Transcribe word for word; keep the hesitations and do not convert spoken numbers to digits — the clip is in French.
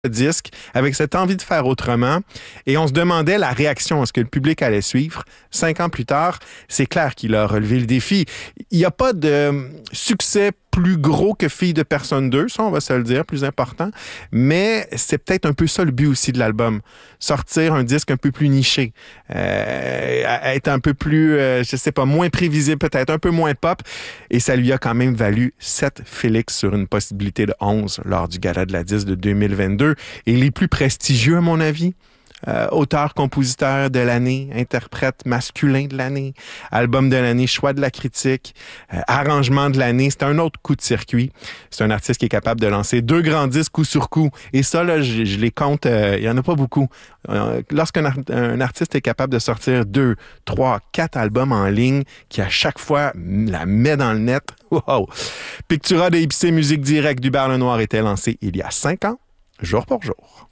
disque avec cette envie de faire autrement et on se demandait la réaction, est-ce que le public allait suivre? Cinq ans plus tard, c'est clair qu'il a relevé le défi. Il n'y a pas de succès plus gros que Fille de personne deux, ça on va se le dire, plus important, mais c'est peut-être un peu ça le but aussi de l'album, sortir un disque un peu plus niché, euh, être un peu plus, euh, je sais pas, moins prévisible peut-être, un peu moins pop, et ça lui a quand même valu sept Félix sur une possibilité de onze lors du Gala de la disque de deux mille vingt-deux, et les plus prestigieux à mon avis, Euh, auteur-compositeur de l'année, interprète masculin de l'année, album de l'année, choix de la critique, euh, arrangement de l'année. C'est un autre coup de circuit. C'est un artiste qui est capable de lancer deux grands disques coup sur coup. Et ça, là, je, je les compte, euh, il y en a pas beaucoup. Euh, lorsqu'un ar- un artiste est capable de sortir deux, trois, quatre albums en ligne, qui à chaque fois la met dans le net, wow! Pictura de Ipsé Musique Directe d'Hubert Lenoir était lancé il y a cinq ans, jour pour jour.